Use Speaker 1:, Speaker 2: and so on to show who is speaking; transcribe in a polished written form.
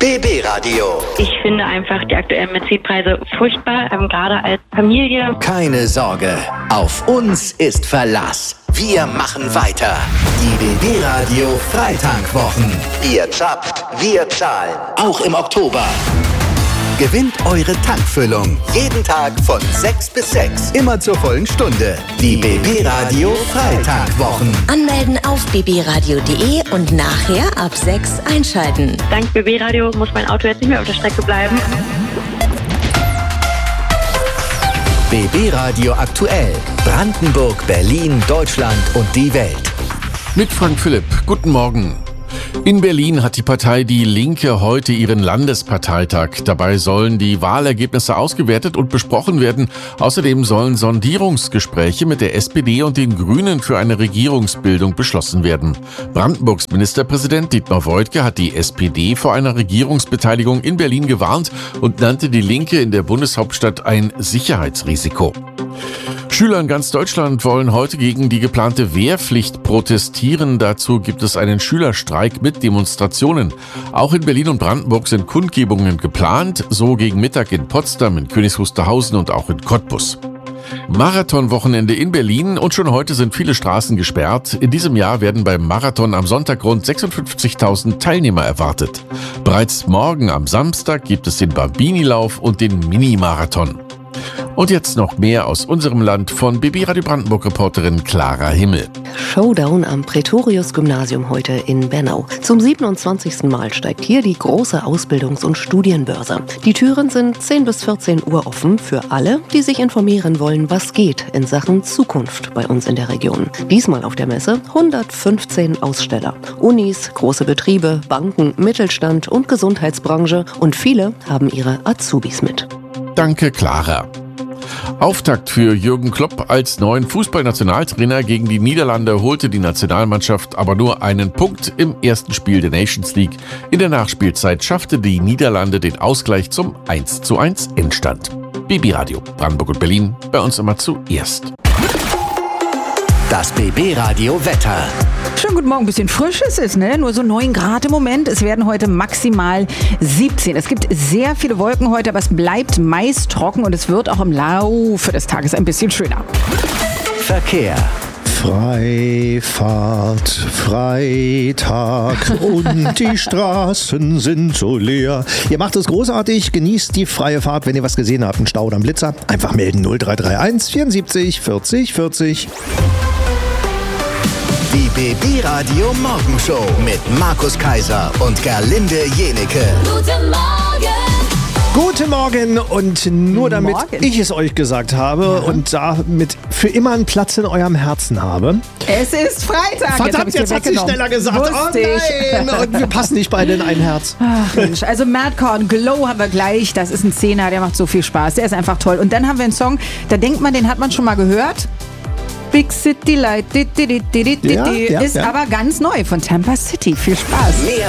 Speaker 1: BB Radio.
Speaker 2: Ich finde einfach die aktuellen Benzinpreise furchtbar, gerade als Familie.
Speaker 1: Keine Sorge, auf uns ist Verlass. Wir machen weiter. Die BB Radio Freitankwwochen. Ihr zapft, wir zahlen. Auch im Oktober. Gewinnt eure Tankfüllung. Jeden Tag von 6 bis 6. Immer zur vollen Stunde. Die BB Radio Freitankwwochen.
Speaker 3: Anmelden auf bbradio.de und nachher ab 6 einschalten.
Speaker 2: Dank BB Radio muss mein Auto jetzt nicht mehr auf der Strecke bleiben.
Speaker 1: BB Radio aktuell. Brandenburg, Berlin, Deutschland und die Welt.
Speaker 4: Mit Frank Philipp. Guten Morgen. In Berlin hat die Partei Die Linke heute ihren Landesparteitag. Dabei sollen die Wahlergebnisse ausgewertet und besprochen werden. Außerdem sollen Sondierungsgespräche mit der SPD und den Grünen für eine Regierungsbildung beschlossen werden. Brandenburgs Ministerpräsident Dietmar Woidke hat die SPD vor einer Regierungsbeteiligung in Berlin gewarnt und nannte Die Linke in der Bundeshauptstadt ein Sicherheitsrisiko. Schüler in ganz Deutschland wollen heute gegen die geplante Wehrpflicht protestieren. Dazu gibt es einen Schülerstreik mit Demonstrationen. Auch in Berlin und Brandenburg sind Kundgebungen geplant, so gegen Mittag in Potsdam, in Königs Wusterhausen und auch in Cottbus. Marathonwochenende in Berlin und schon heute sind viele Straßen gesperrt. In diesem Jahr werden beim Marathon am Sonntag rund 56.000 Teilnehmer erwartet. Bereits morgen am Samstag gibt es den Bambini-Lauf und den Mini-Marathon. Und jetzt noch mehr aus unserem Land von BB Radio Brandenburg-Reporterin Clara Himmel.
Speaker 5: Showdown am Praetorius-Gymnasium heute in Bernau. Zum 27. Mal steigt hier die große Ausbildungs- und Studienbörse. Die Türen sind 10 bis 14 Uhr offen für alle, die sich informieren wollen, was geht in Sachen Zukunft bei uns in der Region. Diesmal auf der Messe 115 Aussteller. Unis, große Betriebe, Banken, Mittelstand und Gesundheitsbranche und viele haben ihre Azubis mit.
Speaker 4: Danke, Clara. Auftakt für Jürgen Klopp als neuen Fußballnationaltrainer gegen die Niederlande holte die Nationalmannschaft aber nur einen Punkt im ersten Spiel der Nations League. In der Nachspielzeit schaffte die Niederlande den Ausgleich zum 1:1 Endstand. BB Radio Brandenburg und Berlin, bei uns immer zuerst.
Speaker 1: Das BB Radio Wetter.
Speaker 6: Schönen guten Morgen, ein bisschen frisch ist es, ne? Nur so 9 Grad im Moment. Es werden heute maximal 17. Es gibt sehr viele Wolken heute, aber es bleibt meist trocken und es wird auch im Laufe des Tages ein bisschen schöner.
Speaker 1: Verkehr.
Speaker 7: Freifahrt, Freitag und die Straßen sind so leer. Ihr macht es großartig, genießt die freie Fahrt. Wenn ihr was gesehen habt, einen Stau oder einen Blitzer, einfach melden 0331 74 40 40.
Speaker 1: Die BB Radio Morgenshow mit Markus Kaiser und Gerlinde Jenecke.
Speaker 8: Guten Morgen!
Speaker 7: Guten Morgen und nur damit ich es euch gesagt habe und damit für immer einen Platz in eurem Herzen habe.
Speaker 6: Es ist Freitag.
Speaker 7: Verdammt, jetzt hat sie schneller gesagt.
Speaker 6: Wusste
Speaker 7: oh nein! Und wir passen nicht beide in ein Herz.
Speaker 6: Ach Mensch, also Madcorn, Glow haben wir gleich. Das ist ein Zehner, der macht so viel Spaß. Der ist einfach toll. Und dann haben wir einen Song, da denkt man, den hat man schon mal gehört. Big City Light, ist aber ganz neu von Tampa City. Viel Spaß.
Speaker 1: Mehr